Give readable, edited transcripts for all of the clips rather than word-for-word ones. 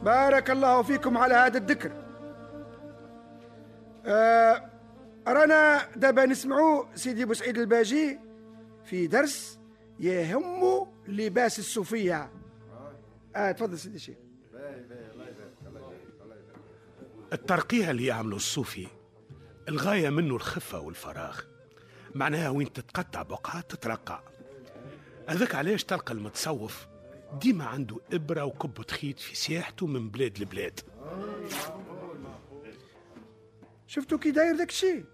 بارك الله فيكم على هذا الذكر. رانا دابا نسمعوا سيدي بوسعيد الباجي في درس يهم لباس الصوفية. تفضل سيدي الشيخ. الترقيع اللي يعمله الصوفي الغاية منه الخفة والفراغ، معناها وين تتقطع بقعة تترقع. هذاك علاش تلقى المتصوف ديما عنده إبرة وكبة خيط في سياحته من بلاد لبلاد. شفتوا كي داير داك الشيء؟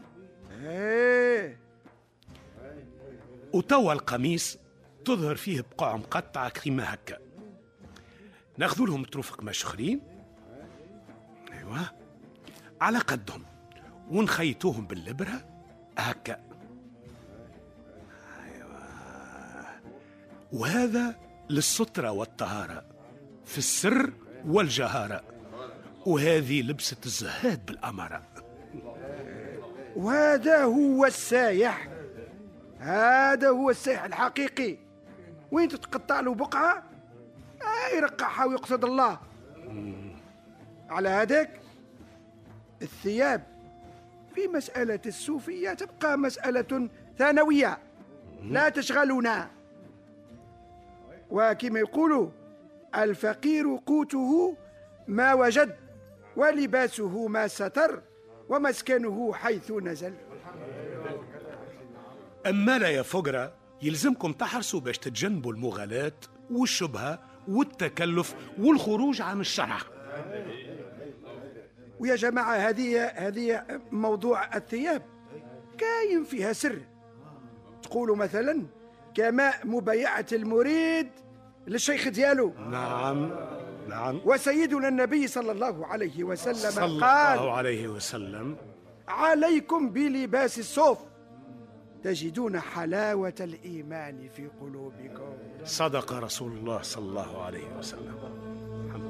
وتوا القميص تظهر فيه بقع مقطعة كيما هكا، ناخذوا لهم تروفق مشخرين ايوه على قدهم ونخيطوهم باللبرة هكا ايوه، وهذا للسترة والطهارة في السر والجهارة، وهذه لبسة الزهاد بالأمارة. وهذا هو السايح، هذا هو السايح الحقيقي، وين تتقطع له بقعة يرقعها ويقصد الله. على هذاك الثياب في مسألة الصوفية تبقى مسألة ثانوية لا تشغلنا، وكما يقولوا الفقير قوته ما وجد ولباسه ما ستر ومسكنه حيث نزل. أما لا يا فقرة يلزمكم تحرصوا باش تتجنبوا المغالاة والشبهة والتكلف والخروج عن الشرع. ويا جماعة هذه موضوع الثياب كاين فيها سر. تقولوا مثلا كما مبايعة المريد للشيخ ديالو. نعم وسيدنا النبي صلى الله عليه وسلم قال عليكم بلباس الصوف تجدون حلاوة الإيمان في قلوبكم. صدق رسول الله صلى الله عليه وسلم.